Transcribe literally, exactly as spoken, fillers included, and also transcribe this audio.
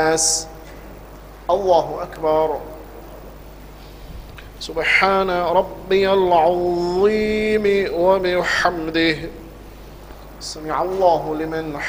الناس. الله أكبر. سبحان ربي العظيم وبحمده. سمع الله لمن